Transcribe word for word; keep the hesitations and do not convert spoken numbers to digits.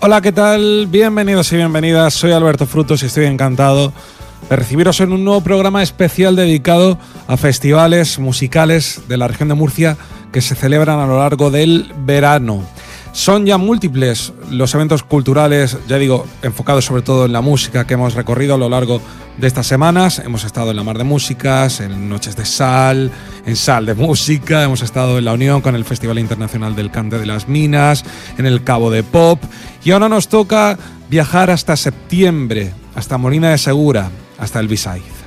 Hola, ¿qué tal? Bienvenidos y bienvenidas. Soy Alberto Frutos y estoy encantado de recibiros en un nuevo programa especial dedicado a festivales musicales de la región de Murcia que se celebran a lo largo del verano. Son ya múltiples los eventos culturales, ya digo, enfocados sobre todo en la música que hemos recorrido a lo largo de estas semanas. Hemos estado en la Mar de Músicas, en Noches de Sal, en Sal de Música, hemos estado en La Unión con el Festival Internacional del Cante de las Minas, en el Cabo de Pop, y ahora nos toca viajar hasta septiembre, hasta Molina de Segura, hasta el B-Side.